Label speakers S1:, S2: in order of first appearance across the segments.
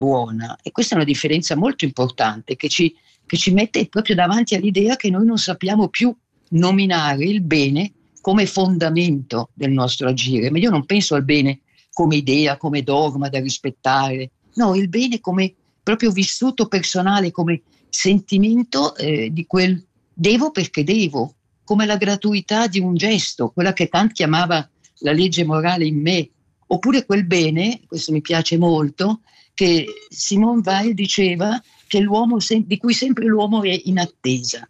S1: buona, e questa è una differenza molto importante che ci mette proprio davanti all'idea che noi non sappiamo più nominare il bene come fondamento del nostro agire. Ma io non penso al bene come idea, come dogma da rispettare, no, il bene come proprio vissuto personale, come sentimento di quel devo perché devo, come la gratuità di un gesto, quella che Kant chiamava la legge morale in me, oppure quel bene, questo mi piace molto, che Simone Weil diceva che l'uomo di cui sempre l'uomo è in attesa.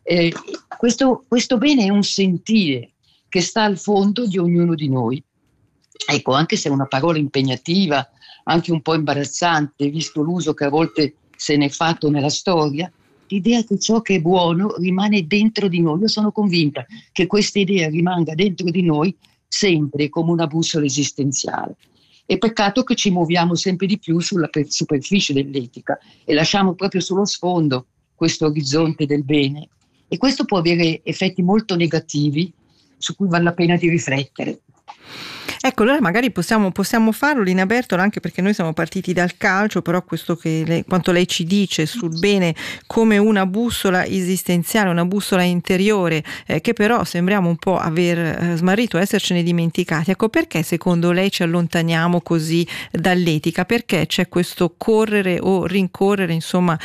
S1: Questo bene è un sentire che sta al fondo di ognuno di noi. Ecco, anche se è una parola impegnativa, anche un po' imbarazzante, visto l'uso che a volte se ne è fatto nella storia, l'idea che ciò che è buono rimane dentro di noi. Io sono convinta che questa idea rimanga dentro di noi sempre come una bussola esistenziale. È peccato che ci muoviamo sempre di più sulla superficie dell'etica e lasciamo proprio sullo sfondo questo orizzonte del bene, e questo può avere effetti molto negativi su cui vale la pena di riflettere.
S2: Ecco, allora magari possiamo farlo, Lina Bertola, anche perché noi siamo partiti dal calcio, però questo quanto lei ci dice sul bene come una bussola esistenziale, una bussola interiore, che però sembriamo un po' aver smarrito, essercene dimenticati. Ecco, perché secondo lei ci allontaniamo così dall'etica? Perché c'è questo correre o rincorrere, insomma,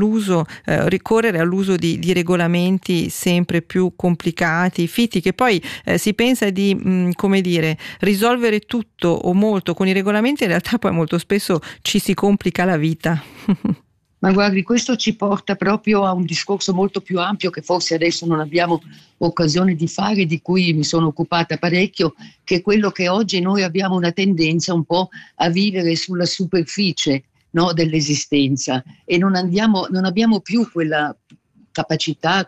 S2: ricorrere all'uso di regolamenti sempre più complicati, fitti, che poi si pensa di, come dire, risolvere tutto o molto con i regolamenti, in realtà poi molto spesso ci si complica la vita.
S1: Ma guardi, questo ci porta proprio a un discorso molto più ampio che forse adesso non abbiamo occasione di fare, di cui mi sono occupata parecchio, che è quello che oggi noi abbiamo una tendenza un po' a vivere sulla superficie, no, dell'esistenza, e non abbiamo più quella capacità,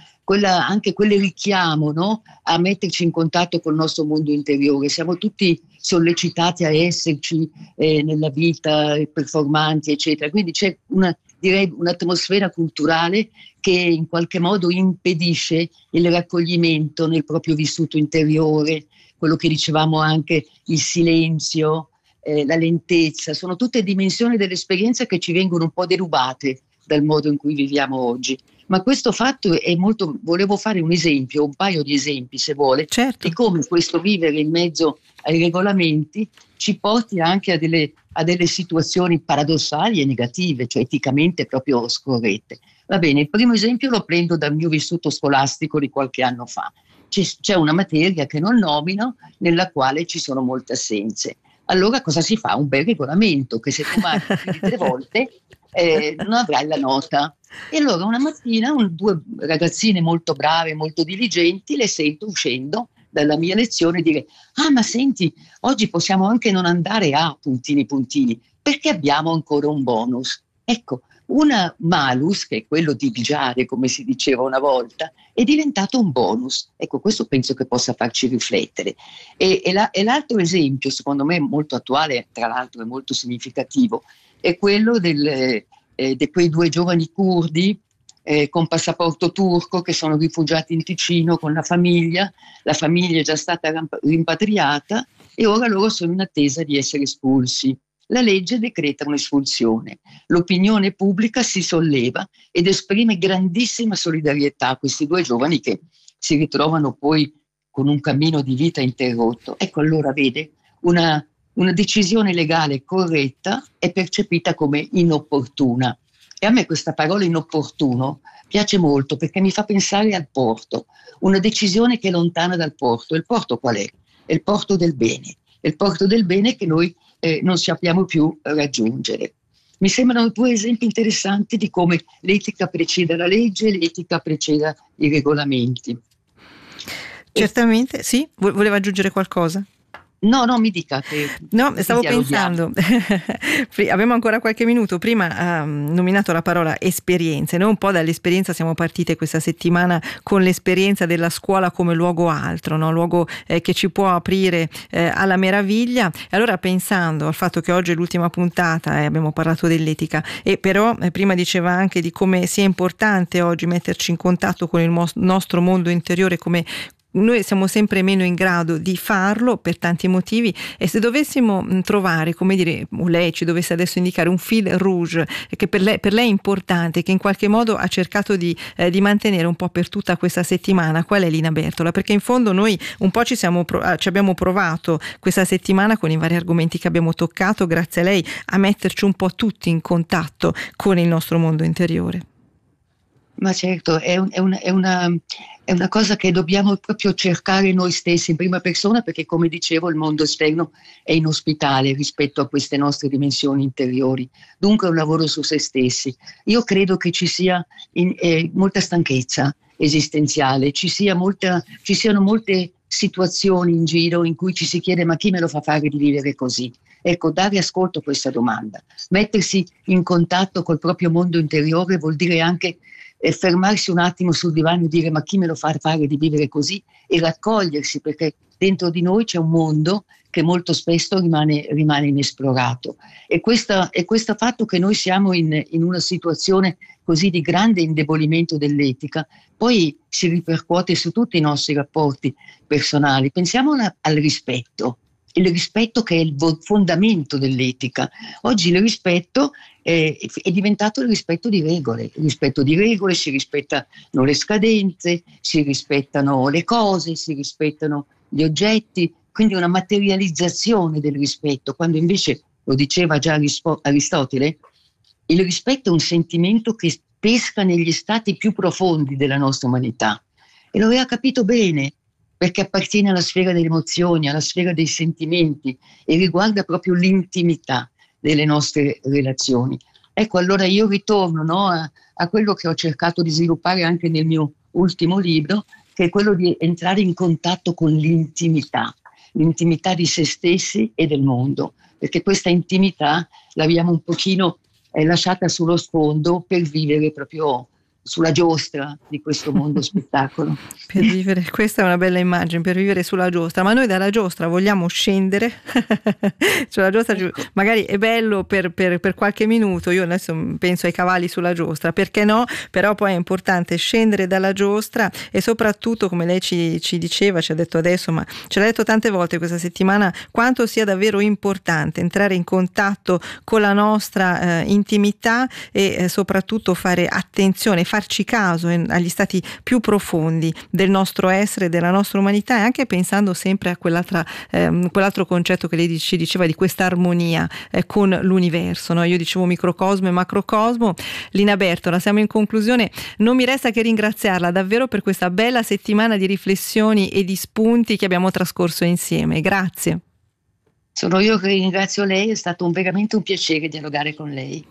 S1: anche quel richiamo, no, a metterci in contatto col nostro mondo interiore. Siamo tutti sollecitati a esserci nella vita, performanti, eccetera. Quindi c'è un'atmosfera culturale che in qualche modo impedisce il raccoglimento nel proprio vissuto interiore, quello che dicevamo anche, il silenzio, la lentezza, sono tutte dimensioni dell'esperienza che ci vengono un po' derubate dal modo in cui viviamo oggi. Ma questo fatto è molto, volevo fare un paio di esempi se vuole,
S2: certo,
S1: di come questo vivere in mezzo ai regolamenti ci porti anche a delle situazioni paradossali e negative, cioè eticamente proprio scorrette. Va bene, il primo esempio lo prendo dal mio vissuto scolastico di qualche anno fa. C'è una materia che non nomino, nella quale ci sono molte assenze. Allora cosa si fa? Un bel regolamento che se tu manchi più di 3 volte non avrai la nota. E allora una mattina 2 ragazzine molto brave, molto diligenti, le sento uscendo dalla mia lezione dire: ah, ma senti, oggi possiamo anche non andare a puntini puntini, perché abbiamo ancora un bonus. Ecco, una malus, che è quello di pigiare, come si diceva una volta, è diventato un bonus. Ecco, questo penso che possa farci riflettere. E l'altro esempio, secondo me molto attuale, tra l'altro è molto significativo, è quello di quei 2 giovani curdi con passaporto turco che sono rifugiati in Ticino con la famiglia è già stata rimpatriata e ora loro sono in attesa di essere espulsi. La legge decreta un'espulsione, l'opinione pubblica si solleva ed esprime grandissima solidarietà a questi 2 giovani che si ritrovano poi con un cammino di vita interrotto. Ecco, allora vede, una decisione legale corretta è percepita come inopportuna. E a me questa parola inopportuno piace molto perché mi fa pensare al porto, una decisione che è lontana dal porto. Il porto qual è? È il porto del bene, è il porto del bene che noi non sappiamo più raggiungere. Mi sembrano 2 esempi interessanti di come l'etica preceda la legge, l'etica preceda i regolamenti.
S2: Certamente, sì, voleva aggiungere qualcosa?
S1: No, mi dica che...
S2: No, stavo pensando, abbiamo ancora qualche minuto, prima ha nominato la parola esperienze, no? Un po' dall'esperienza siamo partite questa settimana con l'esperienza della scuola come luogo altro, no? Luogo che ci può aprire alla meraviglia. E allora, pensando al fatto che oggi è l'ultima puntata e abbiamo parlato dell'etica, e però prima diceva anche di come sia importante oggi metterci in contatto con il nostro mondo interiore, come noi siamo sempre meno in grado di farlo per tanti motivi, e se dovessimo trovare, come dire, o lei ci dovesse adesso indicare un fil rouge che per lei è importante, che in qualche modo ha cercato di mantenere un po' per tutta questa settimana, qual è, Lina Bertola? Perché in fondo noi un po' ci abbiamo provato questa settimana con i vari argomenti che abbiamo toccato, grazie a lei, a metterci un po' tutti in contatto con il nostro mondo interiore.
S1: Ma certo, è una cosa che dobbiamo proprio cercare noi stessi in prima persona, perché come dicevo il mondo esterno è inospitale rispetto a queste nostre dimensioni interiori, dunque è un lavoro su se stessi. Io credo che ci sia molta stanchezza esistenziale, ci siano molte situazioni in giro in cui ci si chiede: ma chi me lo fa fare di vivere così? Ecco, dare ascolto a questa domanda, mettersi in contatto col proprio mondo interiore vuol dire anche fermarsi un attimo sul divano e dire: ma chi me lo fa fare di vivere così? E raccogliersi, perché dentro di noi c'è un mondo che molto spesso rimane inesplorato. E questo fatto che noi siamo in una situazione così di grande indebolimento dell'etica poi si ripercuote su tutti i nostri rapporti personali. Pensiamo al rispetto. Il rispetto che è il fondamento dell'etica. Oggi il rispetto è diventato il rispetto di regole. Il rispetto di regole, si rispettano le scadenze, si rispettano le cose, si rispettano gli oggetti, quindi una materializzazione del rispetto, quando invece, lo diceva già Aristotele, il rispetto è un sentimento che pesca negli stati più profondi della nostra umanità. E lo aveva capito bene, perché appartiene alla sfera delle emozioni, alla sfera dei sentimenti e riguarda proprio l'intimità delle nostre relazioni. Ecco, allora io ritorno a quello che ho cercato di sviluppare anche nel mio ultimo libro, che è quello di entrare in contatto con l'intimità di se stessi e del mondo, perché questa intimità l'abbiamo un pochino lasciata sullo sfondo per vivere proprio sulla giostra di questo mondo spettacolo.
S2: Per vivere, questa è una bella immagine, per vivere sulla giostra, ma noi dalla giostra vogliamo scendere. Sulla giostra, ecco. Magari è bello per qualche minuto, io adesso penso ai cavalli sulla giostra, perché no? Però poi è importante scendere dalla giostra, e soprattutto, come lei ci diceva, ci ha detto adesso, ma ce l'ha detto tante volte questa settimana, quanto sia davvero importante entrare in contatto con la nostra intimità e soprattutto fare attenzione, farci caso agli stati più profondi del nostro essere, della nostra umanità, e anche pensando sempre a quell'altro concetto che lei ci diceva di questa armonia con l'universo, no? Io dicevo microcosmo e macrocosmo. Lina Bertola, siamo in conclusione, non mi resta che ringraziarla davvero per questa bella settimana di riflessioni e di spunti che abbiamo trascorso insieme. Grazie.
S1: Sono io che ringrazio lei, è stato veramente un piacere dialogare con lei.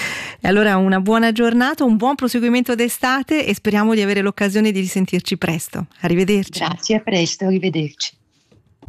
S2: E allora una buona giornata, un buon proseguimento d'estate, e speriamo di avere l'occasione di risentirci presto. Arrivederci.
S1: Grazie, a presto, arrivederci.